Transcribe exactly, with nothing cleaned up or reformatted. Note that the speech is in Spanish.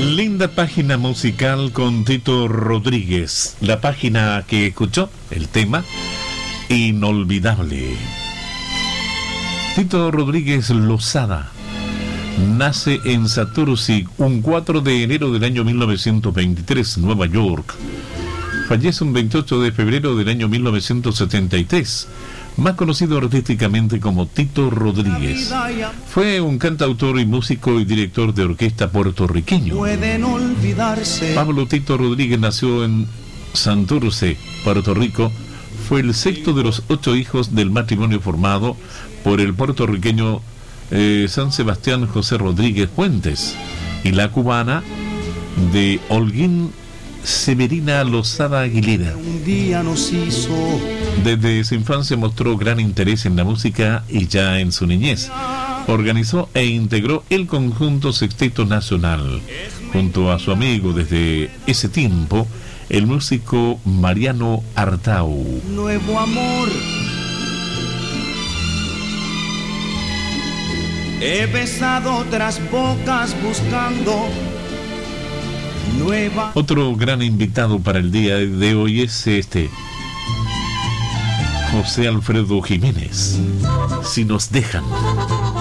Linda página musical con Tito Rodríguez. La página que escuchó, el tema Inolvidable. Tito Rodríguez Lozada nace en Santurce un cuatro de enero del año mil novecientos veintitrés, Nueva York. Fallece un veintiocho de febrero del año mil novecientos setenta y tres, más conocido artísticamente como Tito Rodríguez. Fue un cantautor y músico y director de orquesta puertorriqueño. Pablo Tito Rodríguez nació en Santurce, Puerto Rico. Fue el sexto de los ocho hijos del matrimonio formado por el puertorriqueño eh, San Sebastián José Rodríguez Fuentes y la cubana de Holguín Severina Lozada Aguilera. Un día nos hizo. Desde su infancia mostró gran interés en la música y ya en su niñez organizó e integró el conjunto Sexteto Nacional junto a su amigo desde ese tiempo, el músico Mariano Artau. Nuevo amor. He besado otras bocas buscando nueva. Otro gran invitado para el día de hoy es este José Alfredo Jiménez. Si nos dejan.